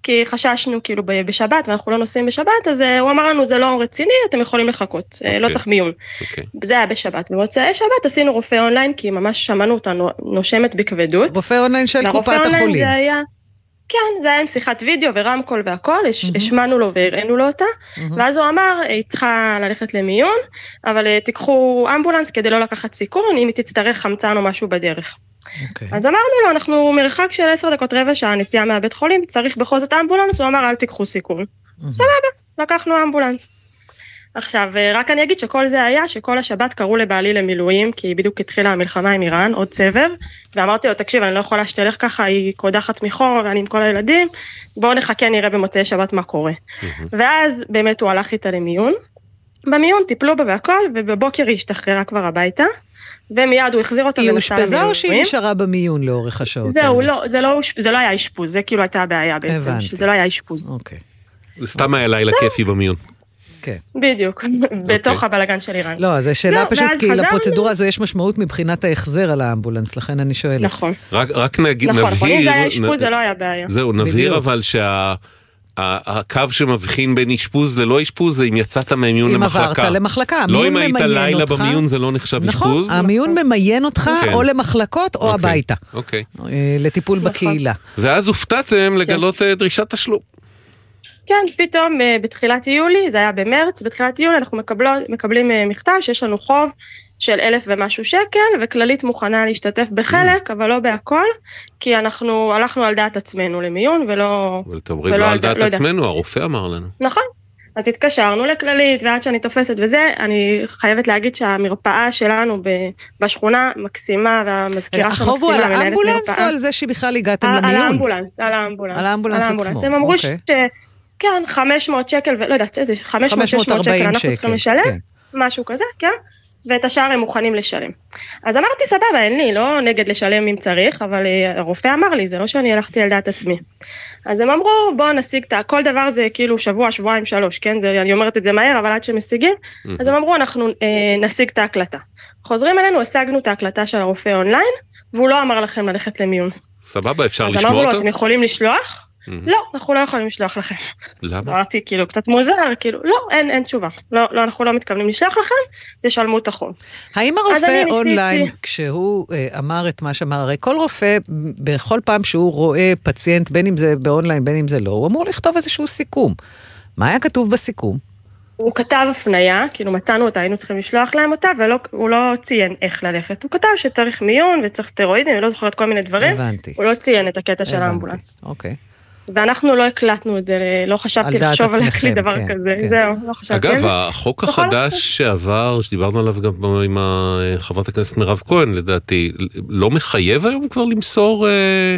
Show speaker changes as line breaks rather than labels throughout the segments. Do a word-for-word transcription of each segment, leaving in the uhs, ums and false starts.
כי חששנו כאילו בשבת, ואנחנו לא נוסעים בשבת, אז הוא אמר לנו, זה לא רציני, אתם יכולים לחכות, okay. לא צריך מיון. Okay. זה היה בשבת. במוצאי שבת עשינו רופא אונליין, כי ממש שמענו אותה נושמת בכבדות.
רופא אונליין של קופת החולים. רופא אונליין
זה היה... כן, זה היה עם שיחת וידאו ורמקול והכל, השמענו לו והראינו לו אותה, ואז הוא אמר, היא צריכה ללכת למיון, אבל תיקחו אמבולנס כדי לא לקחת סיכון, אם היא תצטרך חמצן או משהו בדרך. אז אמרנו לו, אנחנו מרחק של עשר דקות רבע שעה נסיעה מהבית חולים, צריך בכל זאת אמבולנס, הוא אמר, אל תיקחו סיכון. סבבה, לקחנו אמבולנס. עכשיו, רק אני אגיד שכל זה היה, שכל השבת קראו לבעלי למילואים, כי בדיוק התחילה המלחמה עם איראן, עוד סבב, ואמרתי לו, תקשיב, אני לא יכולה שתלך ככה, היא קודחת מחור, ואני עם כל הילדים, בואו נחכה, נראה במוצאי שבת מה קורה. ואז באמת הוא הלך איתה למיון, במיון טיפלו בה והכל, ובבוקר היא השתחררה כבר הביתה, ומיד הוא החזיר אותה.
היא הושפזה או שהיא נשארה במיון לאורך השעות?
זהו, זה לא היה אשפוז, זה כאילו הייתה הבעיה בעצם, שזה לא היה אשפוז.
זה סתם היה לילה כיפי במיון.
בדיוק, בתוך הבלגן של איראן.
לא, זו שאלה פשוט, כי לפרוצדורה הזו יש משמעות מבחינת ההחזר על האמבולנס, לכן אני שואלת.
נכון.
רק נבהיר...
נכון, אם זה היה אשפוז, זה לא היה בעיה.
זהו, נבהיר אבל שהקו שמבחין בין אשפוז ללא אשפוז, זה אם יצאת מהמיון למחלקה.
אם עברת למחלקה,
לא אם היית לילה במיון, זה לא נחשב אשפוז.
נכון, המיון ממיין אותך או למחלקות או הביתה.
אוקיי.
לטיפול בקהילה.
ואז הופתעתם לגלות דרישת תשלום.
כן, פתאום בתחילת יולי, זה היה במרץ, בתחילת יולי אנחנו מקבלות, מקבלים מכתב שיש לנו חוב של אלף ומשהו שקל, וכללית מוכנה להשתתף בחלק, אבל לא בהכל, כי אנחנו הלכנו על דעת עצמנו למיון, ולא...
אבל תאמרים לא על דעת עצמנו, הרופא אמר לנו.
נכון, אז התקשרנו לכללית, ועד שאני תופסת וזה, אני חייבת להגיד שהמרפאה שלנו בשכונה מקסימה, והמזכירה של
החוב הוא על האמבולנס או על זה שבכלל הגעתם למיון?
על האמבולנס, על האמבולנס.
על האמבולנס עצמו,
הם אמרו ש... כן, חמש מאות שקל, ולא יודעת, איזה חמש מאות שש מאות שקל אנחנו צריכים לשלם, משהו כזה, כן, ואת השאר הם מוכנים לשלם. אז אמרתי, סבבה, אין לי, לא נגד לשלם אם צריך, אבל הרופא אמר לי, זה לא שאני הלכתי על דעת עצמי. אז הם אמרו, בואו נשיג את, כל דבר זה כאילו שבוע, שבועיים, שלוש, כן, זה, אני אומרת את זה מהר, אבל עד שמשיגים, אז הם אמרו, אנחנו אה, נשיג את ההקלטה. חוזרים אלינו, השגנו את ההקלטה של הרופא אונליין, והוא לא אמר לכם ללכת למיון.
סבבה, אפשר לשמוע
אותו? אז אמרנו לו,
אתם
יכולים לשלוח? לא, אנחנו לא יכולים לשלוח לכם.
למה?
אמרתי, כאילו, קצת מוזר, כאילו, לא, אין, אין תשובה. לא, לא, אנחנו לא מתכוונים לשלוח לכם, תשלמו את החוב.
האם הרופא אונליין, כשהוא אמר את מה שאמר, הרי כל רופא, בכל פעם שהוא רואה פציינט, בין אם זה באונליין, בין אם זה לא, הוא אמור לכתוב איזשהו סיכום. מה היה כתוב בסיכום?
הוא כתב הפניה, כאילו מצאנו אותה, היינו צריכים לשלוח להם אותה, והוא לא ציין איך ללכת. הוא כתב שצריך מיון וצריך סטרואידים, ולא זוכרת כל מיני דברים.
הבנתי.
הוא לא ציין את הקטע של האמבולנס.
אוקיי.
ואנחנו לא הקלטנו את זה, לא חשבתי לחשוב על להקליט דבר
כן,
כזה,
כן.
זהו, לא חשבתי.
אגב, החוק החדש שעבר, שדיברנו עליו גם עם חברת הכנסת מירב כהן, לדעתי, לא מחייב היום כבר למסור,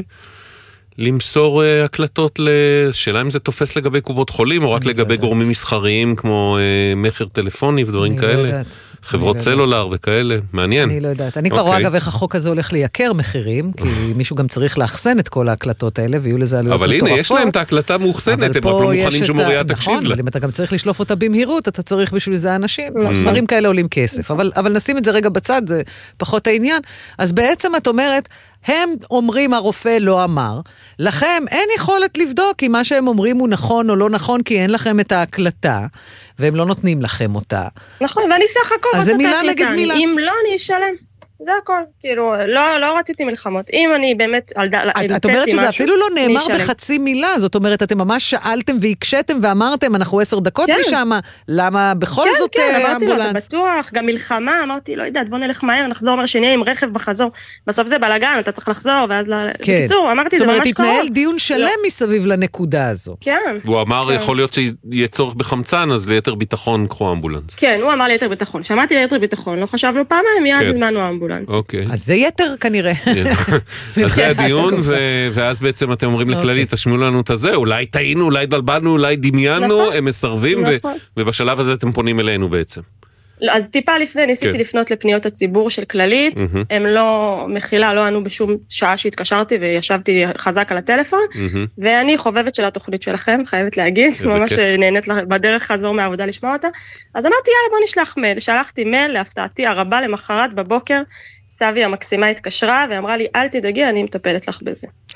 למסור הקלטות, לשאלה אם זה תופס לגבי קופות חולים, או רק לגבי לא גורמים מסחריים, כמו מחר טלפוני ודברים כאלה. לא יודעת. חברות סלולר וכאלה, מעניין.
אני לא יודעת. אני כבר רואה אגב איך החוק הזה הולך לייקר מחירים, כי מישהו גם צריך לאחסן את כל ההקלטות האלה, ויהיו לזה עלויות מטורפות.
אבל הנה, יש להם את ההקלטה מאוחסנת, הם רק לא מוכנים שמוריה תקשיב לה.
נכון, אבל אם אתה גם צריך לשלוף אותה במהירות, אתה צריך בשביל זה אנשים. דברים כאלה עולים כסף. אבל נשים את זה רגע בצד, זה פחות העניין. אז בעצם את אומרת, הם אומרים הרופא לא אמר, לכם אין יכולת לבדוק אם מה שהם אומרים הוא נכון או לא נכון, כי אין לכם את ההקלטה, והם לא נותנים לכם אותה.
נכון, ואני סך הכל
אז זה מילה נגד מילה.
אם לא, אני אשלם. זה הכל, כאילו, לא, לא רציתי מלחמות. אם אני באמת,
את אומרת שזה אפילו לא נאמר בחצי מילה, זאת אומרת, אתם ממש שאלתם והקשתם ואמרתם, אנחנו עשר דקות משם, למה בכל זאת
אמבולנס? כן, כן, אמרתי לו, אתה בטוח, גם מלחמה, אמרתי, לא יודעת, בוא נלך מהר, נחזור, אומר שנהיה עם רכב בחזור, בסוף זה בלגן, אתה צריך לחזור, ואז בקיצור, אמרתי, זה ממש קרוב.
זאת אומרת, התנהל דיון שלם מסביב לנקודה הזו.
כן.
הוא אמר, יכול להיות שיהיה צורך בחמצן, אז ליתר ביטחון קחו אמבולנס. כן, הוא אמר ליתר ביטחון. שמעתי ליתר ביטחון, לא חשבנו פעמיים, מיד הזמנו אמבולנס.
אז זה יתר כנראה.
אז זה הדיון, ואז בעצם אתם אומרים לכללי, תשמיעו לנו את הזה, אולי טעינו, אולי התבלבלנו, אולי דמיינו, הם מסרבים, ובשלב הזה אתם פונים אלינו בעצם.
אז טיפה לפני, ניסיתי לפנות לפניות הציבור של כללית, הם לא, מחילה, לא ענו בשום שעה שהתקשרתי וישבתי חזק על הטלפון, ואני חובבת של התוכנית שלכם, חייבת להגיד, ממש נהנית בדרך חזור מהעבודה לשמוע אותה, אז אמרתי, יאללה, בוא נשלח מייל, שלחתי מייל, להפתעתי הרבה למחרת בבוקר, סבי המקסימה התקשרה, ואמרה לי, אל תדאגי, אני מטפלת לך בזה.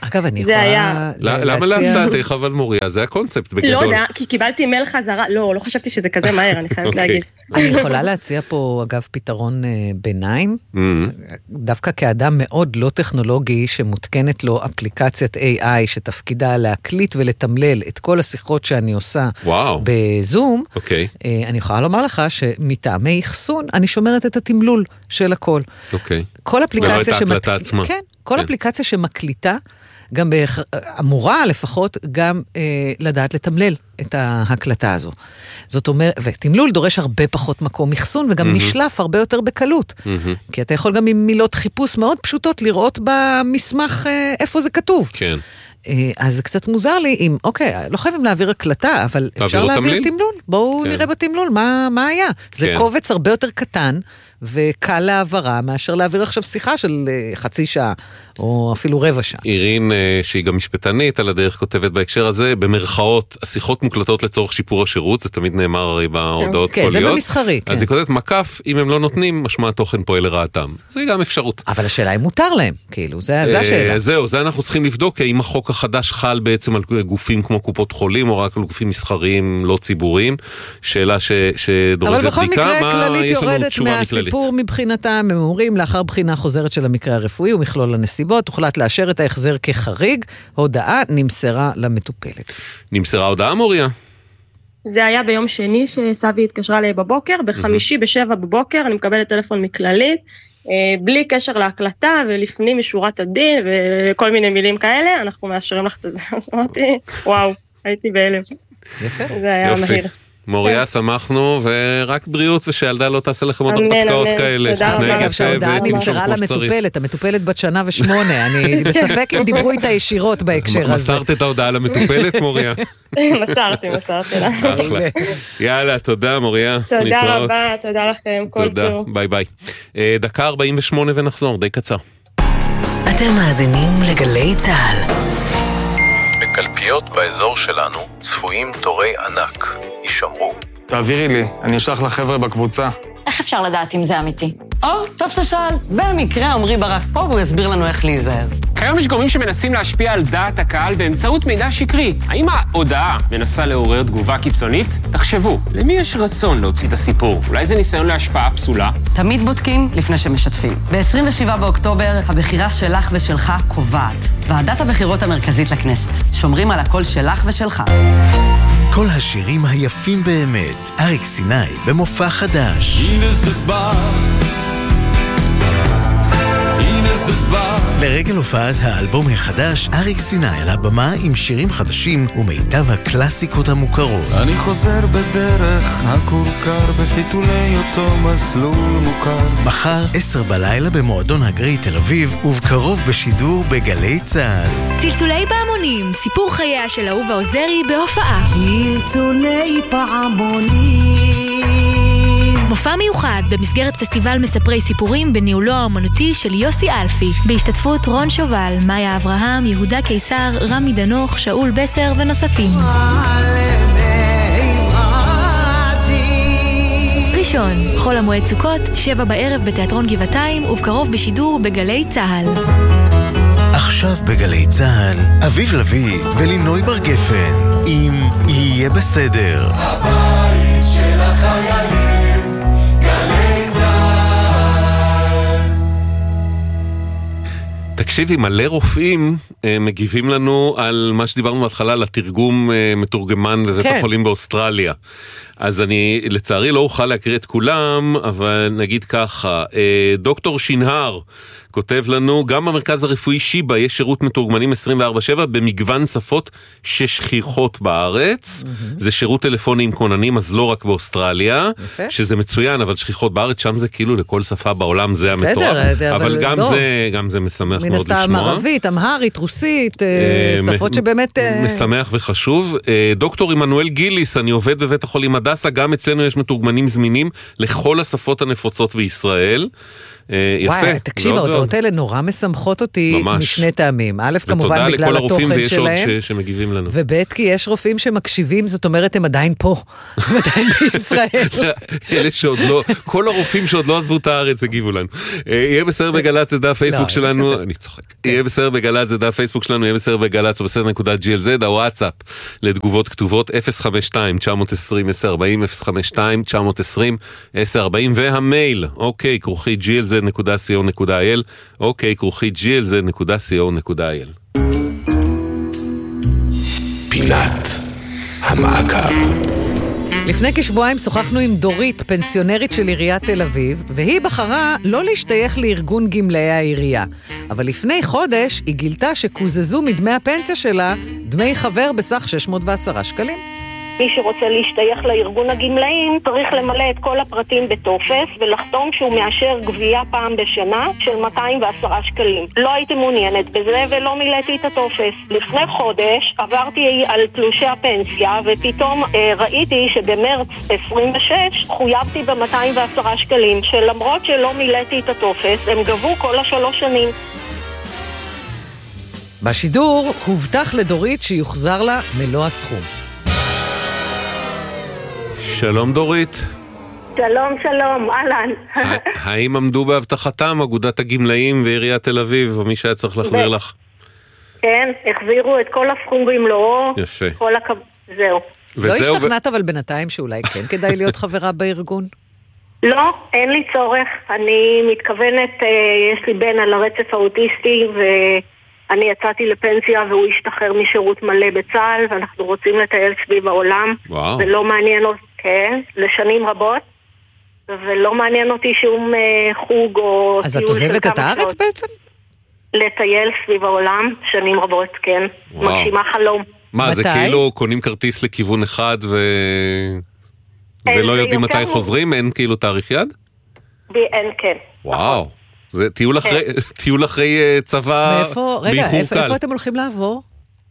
אגב, אני יכולה להציע...
למה להפתעתך אבל מוריה? זה הקונספט בגדול.
לא, כי קיבלתי מייל חזרה, לא, לא חשבתי שזה כזה מהר, אני חייבת להגיד.
אני יכולה להציע פה, אגב, פתרון ביניים, דווקא כאדם מאוד לא טכנולוגי, שמותקנת לו אפליקציית איי איי, שתפקידה להקליט ולתמלל את כל השיחות שאני עושה בזום, אני יכולה לומר לך שמטעמי אחסון, אני שומרת את התמלול של הכל. כל אפליקציה שמקליטה, כן, כל אפליקציה שמקליטה, גם אמורה לפחות גם אה, לדעת לתמלל את ההקלטה הזו. זאת אומרת, ותמלול דורש הרבה פחות מקום אחסון, וגם mm-hmm. נשלף הרבה יותר בקלות. Mm-hmm. כי אתה יכול גם עם מילות חיפוש מאוד פשוטות לראות במסמך אה, איפה זה כתוב. כן. אה, אז זה קצת מוזר לי אם, אוקיי, לא חייבים להעביר הקלטה, אבל אפשר להעביר תמליל? תמלול. בואו כן. נראה בתמלול מה, מה היה. זה כן. קובץ הרבה יותר קטן, וקל להעברה, מאשר להעביר עכשיו שיחה של חצי שעה, או אפילו רבע שעה. אירין, שהיא גם משפטנית, על הדרך כותבת בהקשר הזה, במרכאות, השיחות מוקלטות לצורך שיפור השירות, זה תמיד נאמר הרי בהודעות קוליות. כן, זה במסחרי. אז היא כותבת מקף, אם הם לא נותנים, משמע התוכן פועל לרעתם. זה גם אפשרות. אבל השאלה היא מותר להם, כאילו, זה השאלה. זהו, זה אנחנו צריכים לבדוק, האם החוק החדש חל בעצם על גופים כמו קופות חולים, או רק על גופים מסחריים לא ציבוריים. שאלה שדורשת בדיקה, מה יש לנו תשובה מכללית? סיפור מבחינתם, הם אומרים, לאחר בחינה חוזרת של המקרה הרפואי ומכלול הנסיבות, הוחלט לאשר את ההחזר כחריג, הודעה נמסרה למטופלת. נמסרה הודעה, מוריה?
זה היה ביום שני שסבי התקשרה אליי בבוקר, בחמישי בשבע בבוקר, אני מקבלת טלפון מכללית, בלי קשר להקלטה, ולפנים משורת הדין, וכל מיני מילים כאלה, אנחנו מאשרים לך את זה. אז אמרתי, וואו, הייתי בהלם.
יפה.
זה היה מהיר.
מוריה, שמחנו, ורק בריאות ושילדה לא תעשה לכם עוד הרפתקאות כאלה.
תודה רבה. אגב, שההודעה נמסרה למטופלת, המטופלת בת שנה ושמונה, אני בספק אם דיברו איתה ישירות בהקשר הזה.
מסרת את ההודעה למטופלת, מוריה?
מסרתי, מסרתי לה.
אחלה. יאללה, תודה מוריה.
תודה רבה, תודה לכם, כל טוב.
תודה, ביי ביי. דקה ארבעים ושמונה ונחזור, די קצר.
אתם מאזינים לגלי צהל.
בקלפיות באזור שלנו צפויים תורי ענק. יישמרו.
תעבירי לי, אני אשלח לחבר'ה בקבוצה.
איך אפשר לדעת אם זה אמיתי?
או, טוב ששאל. במקרה עמרי ברק פה והוא יסביר לנו איך להיזהר.
כיום יש גורמים שמנסים להשפיע על דעת הקהל באמצעות מידע שקרי. האם ההודעה מנסה לעורר תגובה קיצונית? תחשבו, למי יש רצון להוציא את הסיפור? אולי זה ניסיון להשפעה פסולה?
תמיד בודקים לפני שמשתפים. ב-עשרים ושבעה באוקטובר, הבחירה שלך ושלך קובעת. ועדת הבחירות המרכזית לכנסת. שומרים על הקול שלך ושלך.
כל השירים היפים באמת, אריק סיני במופע חדש. הנה זה בא, הנה זה בא. לרגל הופעת האלבום החדש, אריק סיני על הבמה עם שירים חדשים ומיטב הקלאסיקות המוכרות.
אני חוזר בדרך הכורכר בפיתולי אותו מסלול מוכר.
מחר עשר בלילה במועדון הגרי תל אביב, ובקרוב בשידור בגלי צהל.
צלצולי פעמונים, סיפור חייה של אהובה עוזרי בהופעה.
צלצולי פעמונים.
מופע מיוחד במסגרת פסטיבל מספרי סיפורים בניהולו האומנותי של יוסי אלפי, בהשתתפות רון שובל, מאיה אברהם, יהודה קיסר, רמי דנוך, שאול בסר ונוספים. ראשון, חול המועד סוכות, שבע בערב בתיאטרון גבעתיים, ובקרוב בשידור בגלי צהל.
עכשיו בגלי צהל, אביב לוי ולינוי בר גפן, אם יהיה בסדר.
הבית של החיילים, גלי צהל.
תקשיבי, מלא רופאים אה, מגיבים לנו על מה שדיברנו בהתחלה, על התרגום אה, מתורגמן בבית כן. החולים באוסטרליה. אז אני לצערי לא אוכל להקריא את כולם, אבל נגיד ככה, אה, דוקטור שינהר, כותב לנו, גם במרכז הרפואי שיבה יש שירות מתורגמנים עשרים וארבע שבע במגוון שפות ששכיחות בארץ. Mm-hmm. זה שירות טלפוני עם כוננים, אז לא רק באוסטרליה, יפה. שזה מצוין, אבל שכיחות בארץ, שם זה כאילו לכל שפה בעולם זה המתואר. אבל, אבל גם, לא. זה, גם זה משמח מאוד לשמוע. מן הסתם ערבית,
אמהרית, רוסית, שפות שבאמת...
משמח וחשוב. דוקטור עמנואל גיליס, אני עובד בבית החולים הדסה, גם אצלנו יש מתורגמנים זמינים לכל השפות הנפוצות בישראל. יפה.
וואי, תקשיב, ההודעות האלה נורא משמחות אותי משני טעמים. א', כמובן בגלל התוכן שלהם.
שמגיבים לנו.
וב' כי יש רופאים שמקשיבים, זאת אומרת הם עדיין פה, הם עדיין בישראל.
אלה שעוד לא, כל הרופאים שעוד לא עזבו את הארץ הגיבו לנו. יהיה בסדר בגלץ, זה דף פייסבוק שלנו, אני צוחק. יהיה בסדר בגלץ, זה דף פייסבוק שלנו, יהיה בסדר בגלץ או בסדר נקודה ג'י אל זד, הוואטסאפ לתגובות כתובות אפס חמש שתיים תשע עשרים עשר ארבעים, אפס חמש שתיים תשע עשרים עשר ארבעים, והמייל, אוקיי, כרוכי ג'י אל זד נקודה סי או נקודה איי אל, אוקיי, כרוכי ג'י אל זד נקודה סי או נקודה איי אל.
פינת המעקב.
לפני כשבועיים שוחחנו עם דורית, פנסיונרית של עיריית תל אביב, והיא בחרה לא להשתייך לארגון גמלאי העירייה. אבל לפני חודש היא גילתה שקוזזו מדמי הפנסיה שלה דמי חבר בסך שש מאות ועשרה שקלים.
מי שרוצה להשתייך לארגון הגמלאים צריך למלא את כל הפרטים בטופס ולחתום שהוא מאשר גבייה פעם בשנה של מאתיים ועשרה שקלים. לא הייתי מעוניינת בזה ולא מילאתי את הטופס. לפני חודש עברתי על תלושי הפנסיה ופתאום אה, ראיתי שבמרץ עשרים ושש חויבתי ב-מאתיים ועשרה שקלים, שלמרות שלא מילאתי את הטופס הם גבו כל השלוש שנים.
בשידור הובטח לדורית שיוחזר לה מלוא הסכום.
שלום דורית.
שלום, שלום, אהלן.
האם עמדו בהבטחתם אגודת הגמלאים ועיריית תל אביב, או מי שהיה צריך להחזיר לך?
כן, החזירו את כל הסכום במלואו.
יפה.
כל הכ... זהו.
לא השתכנעת אבל בינתיים שאולי כן כדאי להיות חברה בארגון?
לא, אין לי צורך. אני מתכוונת, יש לי בן על הרצף האוטיסטי ו... אני יצאתי לפנסיה והוא השתחרר משירות מלא בצה"ל, ואנחנו רוצים לטייל סביב העולם.
וואו.
ולא מעניין אותי, כן, לשנים רבות, ולא מעניין אותי שום חוג או...
אז את עוזבת את הארץ שעות. בעצם?
לטייל סביב העולם, שנים רבות, כן. וואו. מגשימה חלום.
מה, מתי? זה כאילו קונים כרטיס לכיוון אחד ו... ולא יודעים מתי חוזרים? אין כאילו תאריך יד?
אין, כן.
וואו. זה טיול אחרי, טיול אחרי צבא
מאיפה, רגע, איפה, איפה אתם הולכים לעבור?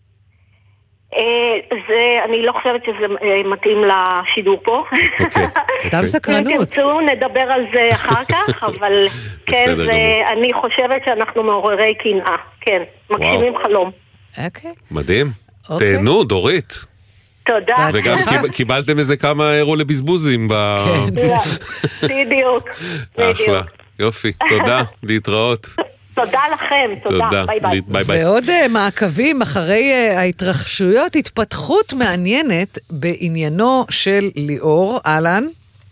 זה, אני לא חושבת שזה מתאים לשידור פה.
סתם סקרנות.
אם תרצו, נדבר על זה אחר כך, אבל כן, אני חושבת שאנחנו מעוררי קנאה. כן, מגשימים חלום.
אוקיי.
מדהים. תהנו, דורית.
תודה.
וגם קיבלתם איזה כמה אירו לבזבוזים.
כן. בדיוק.
אחלה. יופי, תודה, להתראות.
תודה לכם, תודה, ביי ביי.
ביי ביי.
ועוד מעקבים אחרי ההתרחשויות, התפתחות מעניינת בעניינו של ליאור. אהלן?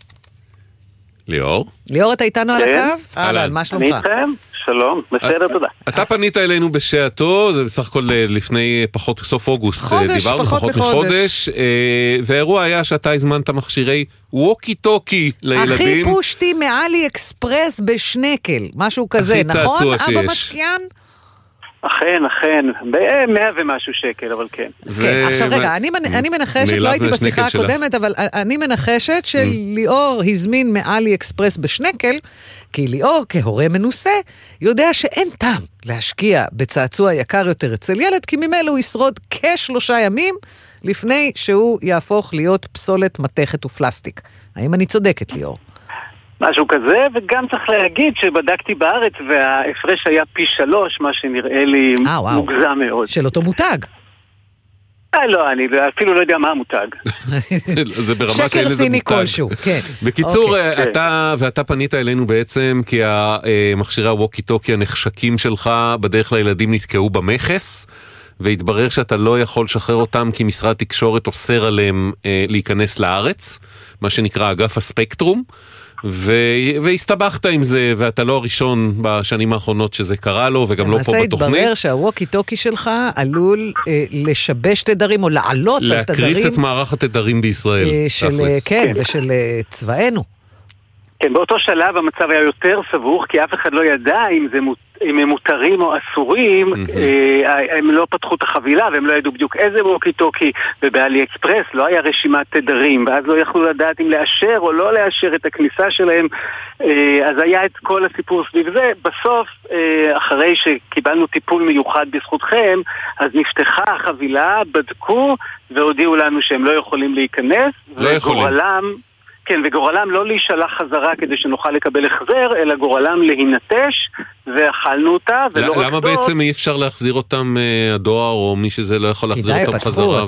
ליאור?
ליאור, אתה איתנו על הקו? אהלן, מה שלומך?
אני איתכם, שלום, בסדר, תודה.
אתה פנית אלינו בשעתו, זה בסך הכל לפני פחות, סוף אוגוסט, דיברנו פחות מחודש, והאירוע היה שאתה הזמנת מכשירי ווקי טוקי לילדים.
הכי פושטי מאלי אקספרס בשנקל, משהו כזה, נכון? אבא משקיען?
אכן, אכן, במאה ומשהו שקל, אבל כן.
כן, עכשיו רגע, אני מנחשת, לא הייתי בשיחה הקודמת, אבל אני מנחשת שליאור הזמין מאלי אקספרס בשנקל, כי ליאור כהורה מנוסה יודע שאין טעם להשקיע בצעצוע יקר יותר אצל ילד, כי ממילא הוא ישרוד כשלושה ימים לפני שהוא יהפוך להיות פסולת מתכת ופלסטיק. האם אני צודקת, ליאור?
משהו כזה, וגם צריך להגיד שבדקתי בארץ וההפרש היה פי שלוש, מה שנראה לי 아, מוגזם מאוד.
של אותו מותג.
אה, לא, אני אפילו לא יודע מה המותג.
זה ברמה של
שקר
איזה
סיני
מותג.
כלשהו, כן.
בקיצור, אתה ואתה פנית אלינו בעצם, כי המכשירי הווקי טוקי הנחשקים שלך בדרך לילדים נתקעו במכס, והתברר שאתה לא יכול לשחרר אותם כי משרד תקשורת אוסר עליהם להיכנס לארץ, מה שנקרא אגף הספקטרום, והסתבכת עם זה, ואתה לא הראשון בשנים האחרונות שזה קרה לו, וגם לא פה בתוכנית.
למעשה התברר שהווקי טוקי שלך עלול לשבש תדרים, או לעלות על תדרים.
להקריס את מערך התדרים בישראל.
כן, ושל צבאנו.
כן, באותו שלב המצב היה יותר סבוך, כי אף אחד לא ידע אם זה אם הם מותרים או אסורים, הם לא פתחו את החבילה והם לא ידעו בדיוק איזה ווקי טוקי, ובאלי אקספרס לא היה רשימת תדרים, ואז לא יכלו לדעת אם לאשר או לא לאשר את הכניסה שלהם, אז היה את כל הסיפור סביב זה. בסוף, אחרי שקיבלנו טיפול מיוחד בזכותכם, אז נפתחה החבילה, בדקו והודיעו לנו שהם לא יכולים להיכנס,
לא יכולים.
וגורלם, כן, וגורלם לא להישלח חזרה כדי שנוכל לקבל החזר, אלא גורלם להינטש, ואכלנו אותה, ולא רק זאת.
למה בעצם אי אפשר להחזיר אותם הדואר, או מי שזה לא יכול להחזיר אותם חזרה?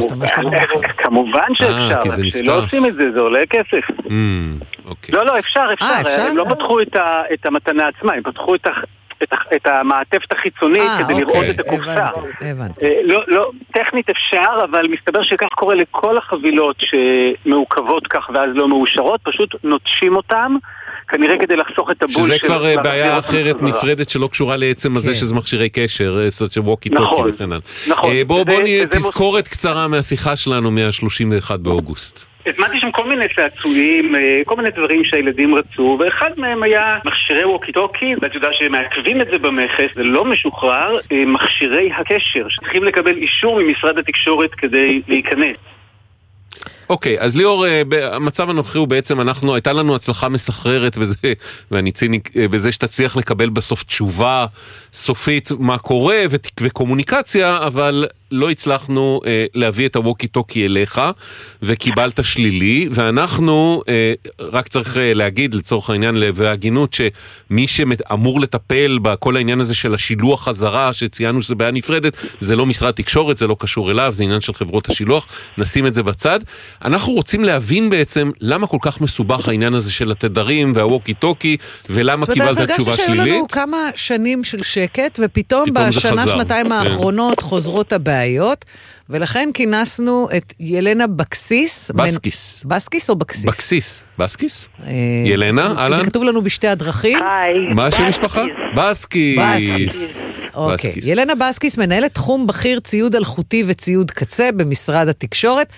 כמובן שאפשר, שלא עושים את זה, זה עולה כסף. לא, לא, אפשר, אפשר. הם לא פתחו את המתנה עצמה, הם פתחו את את, את המעטפת החיצונית 아, כדי אוקיי, לראות את הקופסה.
הבנתי, הבנתי.
לא, לא, טכנית אפשר, אבל מסתבר שכך קורה לכל החבילות שמעוכבות כך ואז לא מאושרות, פשוט נוטשים אותם, כנראה כדי לחסוך את הבול.
שזה כבר בעיה אחרת נפרדת שלא קשורה לעצם הזה שזה מכשירי קשר, זאת שווקי טוקי וכן הלאה. נכון. בואו נהיה תזכורת קצרה מהשיחה שלנו מה-שלושים ואחד באוגוסט.
הזמנתי שם כל מיני צעצועים, כל מיני דברים שהילדים רצו, ואחד מהם היה מכשירי ווקי-טוקי, ואת יודעת שמעכבים את זה במכס, זה לא משוחרר, מכשירי הקשר, שצריכים לקבל אישור ממשרד התקשורת כדי להיכנס.
אוקיי, אז ליאור, המצב הנוכחי הוא בעצם, אנחנו, הייתה לנו הצלחה מסחררת בזה, ואני ציניק, בזה שתצליח לקבל בסוף תשובה סופית מה קורה וקומוניקציה, אבל לא הצלחנו אה, להביא את הווקי טוקי אליך, וקיבלת שלילי, ואנחנו, אה, רק צריך אה, להגיד לצורך העניין והגינות, שמי שאמור לטפל בכל העניין הזה של השילוח חזרה, שציינו שזה בעיה נפרדת, זה לא משרד תקשורת, זה לא קשור אליו, זה עניין של חברות השילוח, נשים את זה בצד. אנחנו רוצים להבין בעצם למה כל כך מסובך העניין הזה של התדרים והווקי טוקי, ולמה קיבלת תשובה שלילית.
שהיו לנו כמה שנים של שקט, ופתאום בשנה, שנתיים האחרונות חוזרות הבעיה. ולכן כינסנו את ילנה בקסיס.
בסקיס.
בסקיס או בקסיס?
בקסיס. בסקיס? ילנה, אהלן?
זה כתוב לנו בשתי הדרכים.
מה השם משפחה? בסקיס.
בסקיס. אוקיי. ילנה בסקיס מנהלת תחום בכיר ציוד אלחוטי וציוד קצה במשרד התקשורת.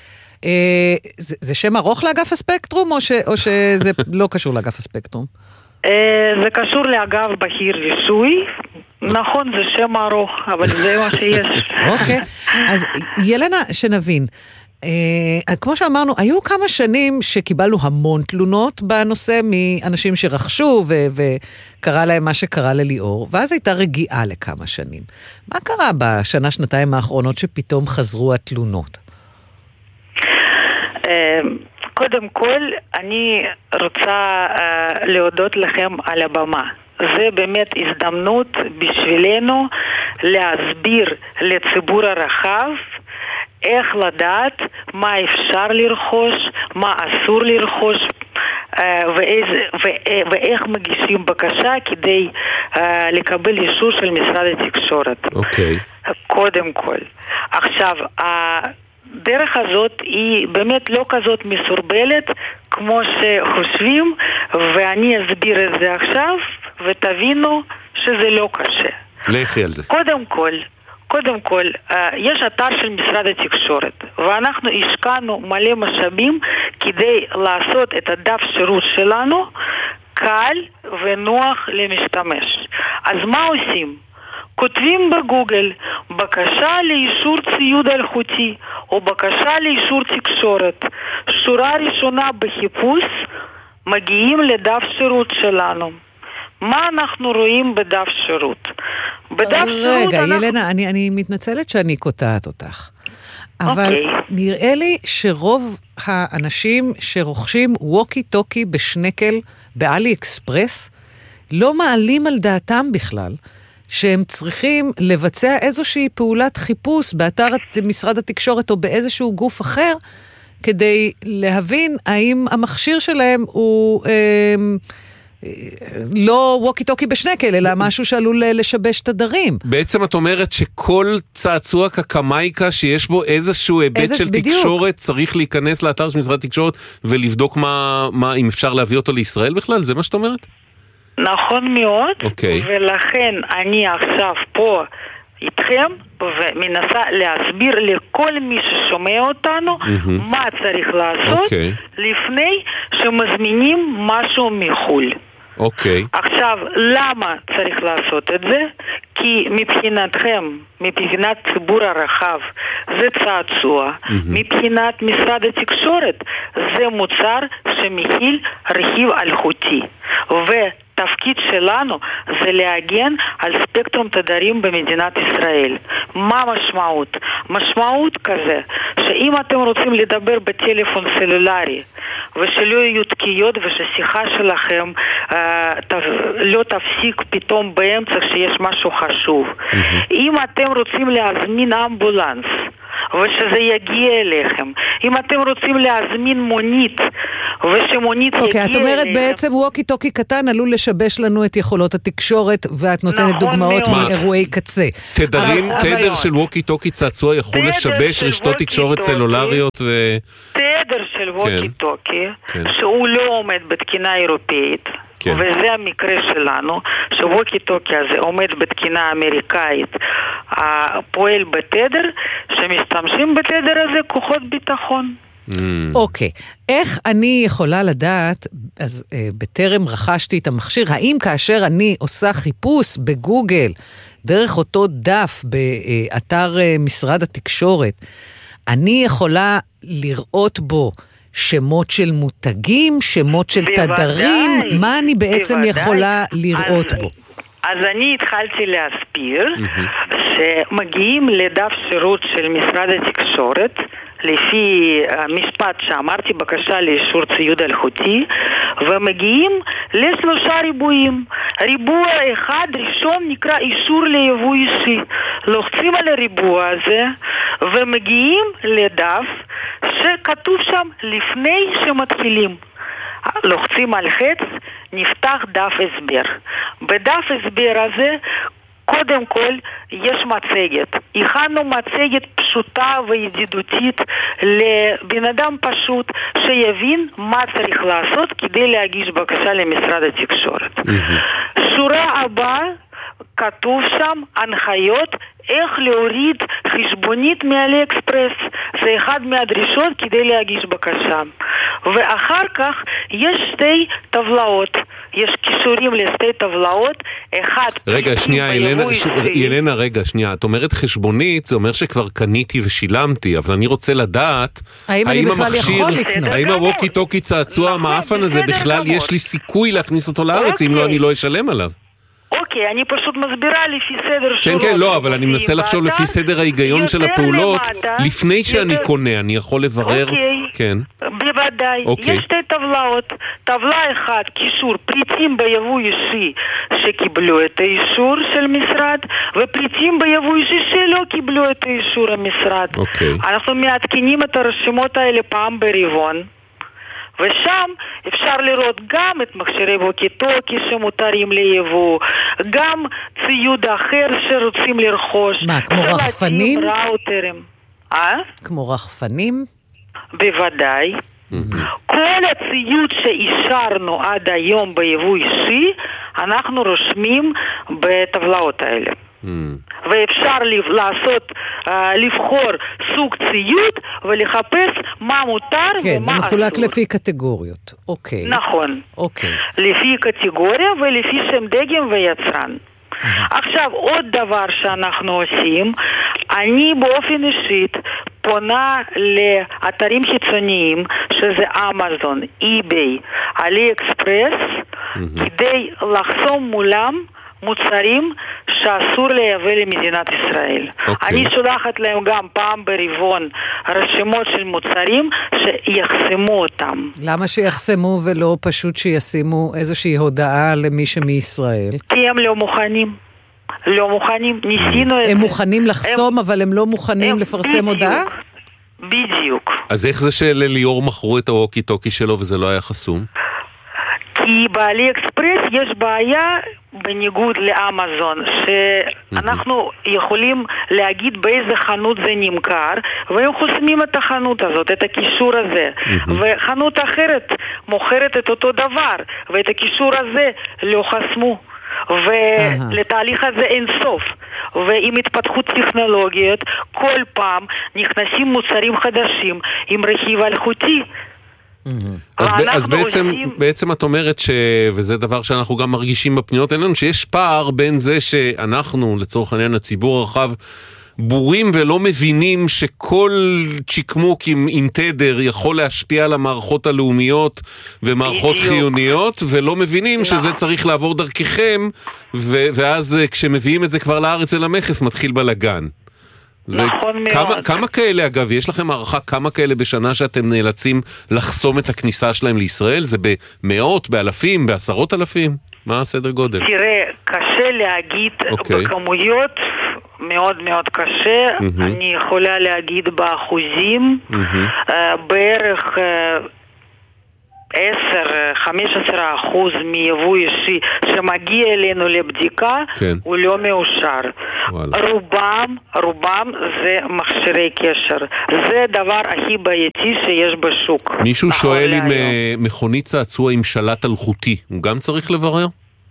זה שם ארוך לאגף הספקטרום או שזה לא קשור לאגף הספקטרום?
זה קשור לאגף בכיר רישוי. נכון, זה שם ארוך, אבל זה מה שיש.
אוקיי, אז ילנה, שנבין, כמו שאמרנו, היו כמה שנים שקיבלנו המון תלונות בנושא מאנשים שרכשו וקרה להם מה שקרה לליאור, ואז הייתה רגיעה לכמה שנים. מה קרה בשנה, שנתיים האחרונות שפתאום חזרו התלונות?
קודם כל, אני רוצה להודות לכם על הבמה. זה באמת הזדמנות בשבילנו להסביר לציבור הרחב איך לדעת מה אפשר לרכוש, מה אסור לרכוש, ואיזה, ואיך מגישים בקשה כדי לקבל אישור של משרד התקשורת.
אוקיי.
קודם כל. עכשיו, הדרך הזאת היא באמת לא כזאת מסורבלת כמו שחושבים, ואני אסביר את זה עכשיו, ותבינו שזה לא קשה.
לכי על זה.
קודם כל, קודם כל, יש אתר של משרד התקשורת, ואנחנו השקענו מלא משאבים כדי לעשות את הדף שירות שלנו קל ונוח למשתמש. אז מה עושים? כותבים בגוגל בקשה לאישור ציוד אלחוטי או בקשה לאישור תקשורת. שורה ראשונה בחיפוש מגיעים לדף שירות שלנו. מה אנחנו רואים בדף שירות? בדף שירות
רגע, אנחנו... ילנה, אני, אני מתנצלת שאני קוטעת אותך. אבל okay. נראה לי שרוב האנשים שרוכשים ווקי טוקי בשנקל באלי אקספרס לא מעלים על דעתם בכלל שהם צריכים לבצע איזושהי פעולת חיפוש באתר משרד התקשורת או באיזשהו גוף אחר כדי להבין האם המכשיר שלהם הוא אה, לא ווקי טוקי בשנקל, אלא משהו שעלול לשבש תדרים.
בעצם את אומרת שכל צעצוע קקמייקה שיש בו איזשהו היבט איזה, של בדיוק. תקשורת צריך להיכנס לאתר של משרד התקשורת ולבדוק מה, מה, אם אפשר להביא אותו לישראל בכלל? זה מה שאת אומרת?
נכון מאוד,
okay.
ולכן אני עכשיו פה איתכם ומנסה להסביר לכל מי ששומע אותנו mm-hmm. מה צריך לעשות okay. לפני שמזמינים משהו מחול.
אוקיי.
Okay. עכשיו, למה צריך לעשות את זה? כי מבחינתכם, מבחינת ציבור הרחב, זה צעצוע. Mm-hmm. מבחינת משרד התקשורת, זה מוצר שמכיל רכיב אלחוטי. ותפקיד שלנו זה להגן על ספקטרום תדרים במדינת ישראל. מה המשמעות? משמעות כזה, שאם אתם רוצים לדבר בטלפון סלולרי ושלא יהיו תקיעות וששיחה שלכם אה, ת, לא תפסיק פתאום באמצע כשיש משהו חשוב. Mm-hmm. אם אתם רוצים להזמין אמבולנס ושזה יגיע אליכם, אם אתם רוצים להזמין מונית ושמונית
אוקיי,
יגיע
את אומרת
אליכם,
בעצם ווקי טוקי קטן עלול לשבש לנו את יכולות התקשורת, ואת נותנת
נכון
דוגמאות
מאוד.
מאירועי קצה.
תדרים,
אבל-
תדר
אבל-
של ווקי טוקי צעצוע יכול
תדר
לשבש
של
רשתות
ווקי
תקשורת
טוקי.
סלולריות ו...
תדר של ווקי טוקי,
כן.
שהוא לא עומד בתקינה אירופאית,
כן.
וזה המקרה שלנו, שווקי טוקי הזה עומד בתקינה אמריקאית, פועל בתדר, שמשתמשים בתדר הזה כוחות ביטחון.
אוקיי, איך אני יכולה לדעת, אז אה, בטרם רכשתי את המכשיר, האם כאשר אני עושה חיפוש בגוגל, דרך אותו דף באתר אה, משרד התקשורת, אני יכולה לראות בו שמות של מותגים, שמות של
בוודאי,
תדרים, מה אני בעצם
בוודאי.
יכולה לראות
אז,
בו?
אז אני התחלתי להסביר שמגיעים לדף שירות של משרד התקשורת, לפי המשפט שאמרתי, בקשה לאישור ציוד אלחוטי, ומגיעים לשלושה ריבועים. ריבוע אחד ראשון נקרא אישור ליבוא אישי. לוחצים על הריבוע הזה ומגיעים לדף שכתוב שם לפני שמתחילים. לוחצים על חץ, נפתח דף הסבר. בדף הסבר הזה קודם כל יש מצגת. הכנו מצגת פשוטה וידידותית לבן אדם פשוט שיבין מה צריך לעשות כדי להגיש בקשה למשרד התקשורת. שורה הבאה כתוב שם הנחיות איך להוריד חשבונית מאלי אקספרס. זה אחד מהדרישות כדי להגיש בקשה. ואחר כך יש שתי טבלאות. יש קישורים לשתי טבלאות. אחד...
רגע, שנייה, ילנה, ש... ילנה, רגע, שנייה. את אומרת חשבונית, זה אומר שכבר קניתי ושילמתי, אבל אני רוצה לדעת...
האם אני בכלל
המכשיר,
יכול לקנות?
האם הווקי טוקי צעצוע המאפן הזה בכלל יש לי סיכוי להכניס אותו לארץ, אם לא אני לא אשלם עליו?
אוקיי, אני פשוט מסבירה לפי סדר
כן,
שורות.
כן, לא, אבל אני מנסה לחשוב לפי סדר ההיגיון של הפעולות, לפני שאני קונה, אני יכול לברר...
אוקיי.
כן.
בוודאי.
אוקיי.
יש שתי טבלאות. טבלה אחת, קישור פריטים ביבוא אישי שקיבלו את האישור של משרד, ופריטים ביבוא אישי שלא קיבלו את האישור המשרד.
אוקיי.
אנחנו מעדכנים את הרשימות האלה פעם ברבעון. ושם אפשר לראות גם את מכשירי ווקי טוקי שמותרים ליבוא, גם ציוד אחר שרוצים לרכוש.
מה, כמו רחפנים?
ראוטרים. אה?
כמו רחפנים?
בוודאי. כל הציוד שאישרנו עד היום ביבוא אישי, אנחנו רושמים בטבלאות האלה. ואפשר לעשות, לבחור סוג ציוד ולחפש מה מותר
כן,
ומה
זה
אסור.
מחולק לפי קטגוריות. אוקיי.
נכון.
אוקיי.
לפי קטגוריה ולפי שם דגם ויצרן. עכשיו, עוד דבר שאנחנו עושים, אני באופן אישית פונה לאתרים חיצוניים, שזה אמזון, איביי, אלי אקספרס, כדי לחסום מולם מוצרים שאסור לייבא למדינת ישראל. Okay. אני שולחת להם גם פעם ברבעון רשימות של מוצרים שיחסמו אותם.
למה שיחסמו ולא פשוט שישימו איזושהי הודעה למי שמישראל?
כי הם לא מוכנים. לא מוכנים, ניסינו את זה.
הם מוכנים לחסום, הם... אבל הם לא מוכנים הם... לפרסם
בדיוק.
הודעה?
בדיוק.
אז איך זה שלליאור מכרו את הווקי טוקי שלו וזה לא היה חסום?
כי באלי אקספרס יש בעיה בניגוד לאמזון, שאנחנו יכולים להגיד באיזה חנות זה נמכר, והם חוסמים את החנות הזאת, את הקישור הזה. וחנות אחרת מוכרת את אותו דבר, ואת הקישור הזה לא חסמו. ולתהליך הזה אין סוף. ועם התפתחות טכנולוגיות, כל פעם נכנסים מוצרים חדשים עם רכיב אלחוטי.
אז, אז בעצם, עושים... בעצם את אומרת ש... וזה דבר שאנחנו גם מרגישים בפניות אלינו, שיש פער בין זה שאנחנו, לצורך העניין הציבור הרחב, בורים ולא מבינים שכל צ'יקמוק עם, עם תדר יכול להשפיע על המערכות הלאומיות ומערכות בדיוק. חיוניות, ולא מבינים לא. שזה צריך לעבור דרככם, ו... ואז כשמביאים את זה כבר לארץ ולמחס מתחיל בלגן.
נכון מאוד.
כמה, כמה כאלה, אגב, יש לכם הערכה כמה כאלה בשנה שאתם נאלצים לחסום את הכניסה שלהם לישראל? זה במאות, באלפים, בעשרות אלפים? מה הסדר גודל?
תראה, קשה להגיד okay. בכמויות, מאוד מאוד קשה. Mm-hmm. אני יכולה להגיד באחוזים, mm-hmm. uh, בערך... Uh, עשר, חמש עשרה אחוז מיבוא אישי שמגיע אלינו לבדיקה, כן. הוא לא מאושר. וואלה. רובם, רובם זה מכשירי קשר. זה הדבר הכי בעייתי שיש בשוק.
מישהו שואל אם מכונית צעצוע עם שלט אלחוטי, הוא גם צריך לברר?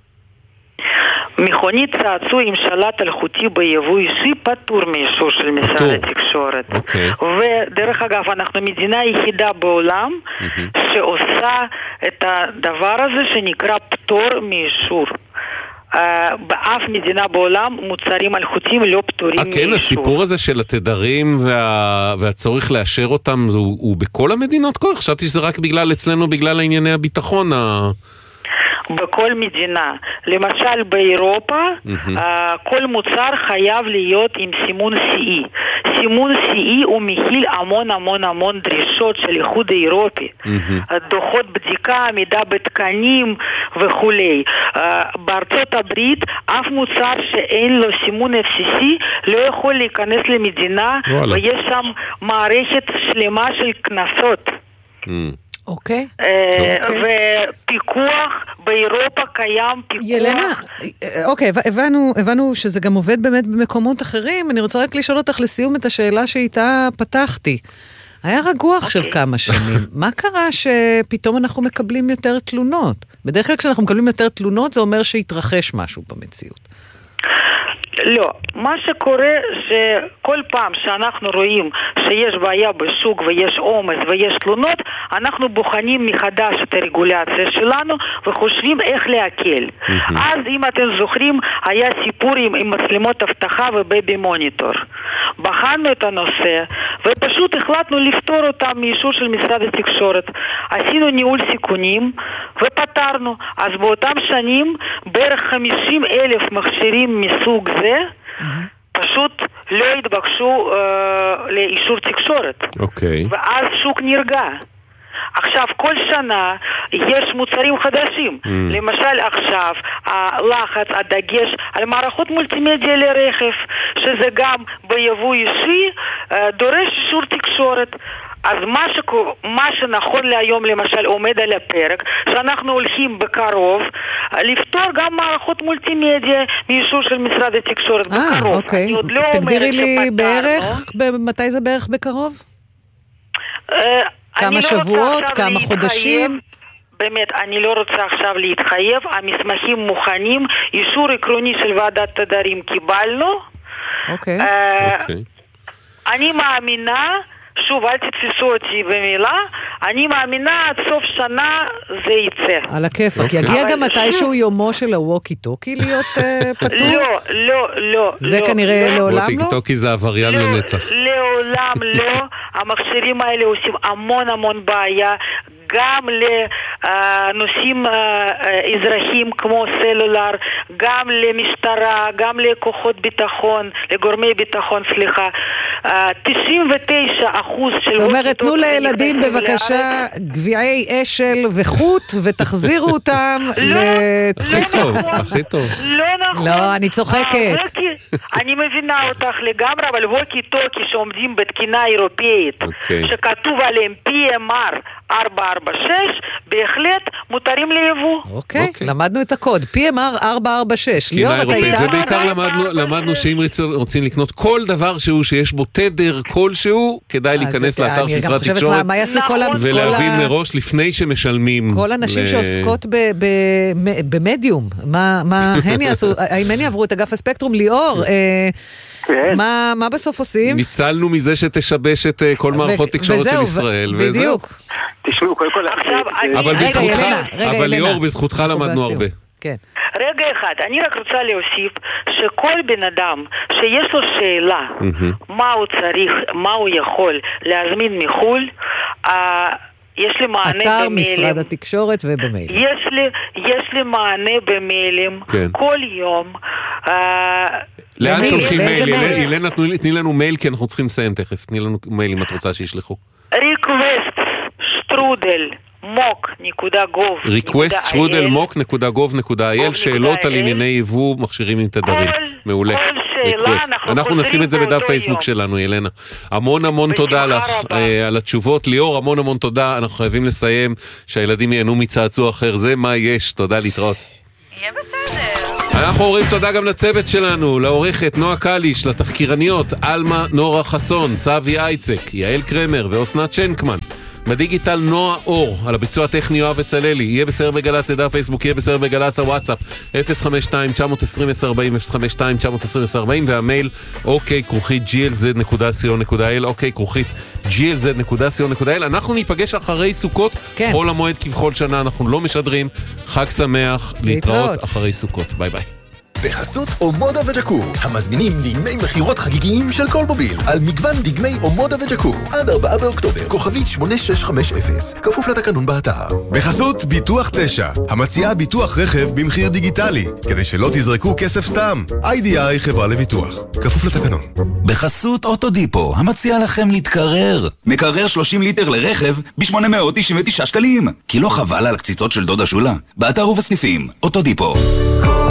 מכונית צעצוע עם שלט אלחוטי ביבוא אישי פטור מאישור של משרד התקשורת. Okay. ודרך אגב, אנחנו מדינה יחידה בעולם mm-hmm. שעושה את הדבר הזה שנקרא פטור מאישור. Uh, באף מדינה בעולם מוצרים אלחוטיים לא פטורים מאישור. כן,
הסיפור הזה של התדרים וה... והצורך לאשר אותם הוא, הוא בכל המדינות? כל חשבתי שזה רק בגלל אצלנו, בגלל הענייני הביטחון ה...
בכל מדינה. למשל באירופה, mm-hmm. uh, כל מוצר חייב להיות עם סימון סי אי. סימון סי אי הוא מכיל המון המון המון דרישות של איחוד האירופי. Mm-hmm. דוחות בדיקה, עמידה בתקנים וכו'. Uh, בארצות הברית, אף מוצר שאין לו סימון אף סי סי לא יכול להיכנס למדינה, וואלה. ויש שם מערכת שלמה של כנסות.
Mm.
אוקיי.
ופיקוח באירופה קיים פיקוח.
ילנה, אוקיי, הבנו, הבנו שזה גם עובד באמת במקומות אחרים. אני רוצה רק לשאול אותך לסיום את השאלה שאיתה פתחתי. היה רגוע עכשיו כמה שנים. מה קרה שפתאום אנחנו מקבלים יותר תלונות? בדרך כלל כשאנחנו מקבלים יותר תלונות זה אומר שהתרחש משהו במציאות.
לא, מה שקורה שכל פעם שאנחנו רואים שיש בעיה בשוק ויש עומס ויש תלונות, אנחנו בוחנים מחדש את הרגולציה שלנו וחושבים איך להקל. Mm-hmm. אז אם אתם זוכרים, היה סיפור עם, עם מצלמות אבטחה ובייבי מוניטור. בחנו את הנושא ופשוט החלטנו לפתור אותם מאישור של משרד התקשורת. עשינו ניהול סיכונים ופתרנו. אז באותם שנים בערך חמישים אלף מכשירים מסוג זה mm-hmm. פשוט לא התבקשו uh, לאישור תקשורת.
אוקיי. Okay.
ואז שוק נרגע. עכשיו, כל שנה יש מוצרים חדשים. Mm. למשל, עכשיו, הלחץ, הדגש על מערכות מולטימדיה לרכב, שזה גם ביבוא אישי, uh, דורש אישור תקשורת. אז מה, שכו, מה שנכון להיום למשל עומד על הפרק, שאנחנו הולכים בקרוב לפתור גם מערכות מולטימדיה מאישור של משרד התקשורת 아, בקרוב.
אוקיי.
אני עוד לא
תגדירי לי בערך, מתי זה בערך בקרוב?
Uh,
כמה שבועות, כמה להתחייב. חודשים?
באמת, אני לא רוצה עכשיו להתחייב, המסמכים מוכנים, אישור עקרוני של ועדת תדרים קיבלנו.
אוקיי.
Uh, אוקיי. אני מאמינה... שוב, אל תתפסו אותי במילה, אני מאמינה עד סוף שנה זה יצא.
על הכיפק. יגיע גם מתישהו יומו של הווקי טוקי להיות פתור?
לא, לא, לא.
זה כנראה לעולם לא?
ווקי טוקי זה עבריין לנצח.
לעולם לא. המכשירים האלה עושים המון המון בעיה. גם לנושאים אזרחיים כמו סלולר, גם למשטרה, גם לכוחות ביטחון, לגורמי ביטחון, סליחה. תשעים ותשעה אחוז של...
זאת אומרת, תנו לילדים בבקשה גביעי אשל וחוט ותחזירו אותם.
הכי טוב, הכי טוב.
לא נכון.
לא, אני צוחקת.
אני מבינה אותך לגמרי, אבל ווקי טוקי שעומדים בתקינה אירופאית, שכתוב עליהם פי אם אר ארבע ארבע שש, בהחלט מותרים ליבוא.
אוקיי, למדנו את הקוד, פי אם אר ארבע ארבע שש.
ובעיקר למדנו שאם רוצים לקנות כל דבר שהוא שיש בו תדר כלשהו, כדאי להיכנס לאתר של משרד התקשורת ולהבין מראש לפני שמשלמים.
כל הנשים שעוסקות במדיום, מה הן יעשו? האם הן יעברו את אגף הספקטרום? ליאור, מה, מה בסוף עושים?
ניצלנו מזה שתשבש את כל מערכות תקשורת של ישראל.
בדיוק.
תשמעו, קודם כל...
אבל בזכותך, אבל ליאור, בזכותך למדנו הרבה.
כן.
רגע אחד, אני רק רוצה להוסיף שכל בן אדם שיש לו שאלה מה הוא צריך, מה הוא יכול להזמין מחול, יש לי מענה במיילים.
אתר משרד התקשורת ובמיילים.
יש לי, יש לי מענה במיילים כל יום.
לאן שולחים מייל? אילנה, תני לנו מייל, כי אנחנו צריכים לסיים תכף. תני לנו מייל אם את רוצה שישלחו.
request שטרודל מוק נקודה גוב
request שטרודל מוק נקודה גוב נקודה איי אל, שאלות על ענייני יבוא מכשירים עם תדרים. מעולה. אנחנו נשים את זה בדף פייסבוק שלנו, ילנה. המון המון תודה לך על התשובות. ליאור, המון המון תודה. אנחנו חייבים לסיים שהילדים ייהנו מצעצוע אחר. זה מה יש. תודה, להתראות.
יהיה בסדר.
אנחנו אומרים תודה גם לצוות שלנו, לעורכת נועה קליש, לתחקירניות אלמה נורה חסון, צבי אייצק, יעל קרמר ואוסנת שנקמן. בדיגיטל נועה אור, על הביצוע הטכני יואב בצללי. יהיה בסדר בגלץ, ידע פייסבוק, יהיה בסדר בגלץ הוואטסאפ אפס חמש שתיים תשע עשרים עשר ארבעים אפס חמש שתיים תשע עשרים עשר ארבעים, והמייל אוקיי כרוכית ג'י אל זד נקודה סי או נקודה איי אל, אוקיי כרוכית ג'י אל זד נקודה סי או נקודה איי אל. אנחנו ניפגש אחרי סוכות, כן. חול המועד כבכל שנה, אנחנו לא משדרים. חג שמח, להתראות אחרי סוכות. ביי ביי.
בחסות אומודה וג'קור, המזמינים לימי מחירות חגיגיים של כל מוביל, על מגוון דגמי אומודה וג'קור, עד ארבעה באוקטובר, כוכבית שמונה שש חמש אפס, כפוף לתקנון באתר.
בחסות ביטוח תשע, המציעה ביטוח רכב במחיר דיגיטלי, כדי שלא תזרקו כסף סתם. איי די איי חברה לביטוח, כפוף לתקנון.
בחסות אוטודיפו, המציעה לכם להתקרר. מקרר שלושים ליטר לרכב ב-שמונה מאות תשעים ותשעה שקלים. כי לא חבל על הקציצות של דודה שולה? באתר ובסניפים, אוטודיפו.